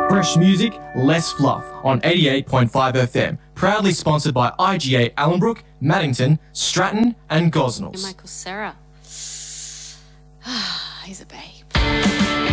Fresh music, less fluff on 88.5 FM. Proudly sponsored by IGA Allenbrook, Maddington, Stratton and Gosnells. Michael Cera. He's a babe.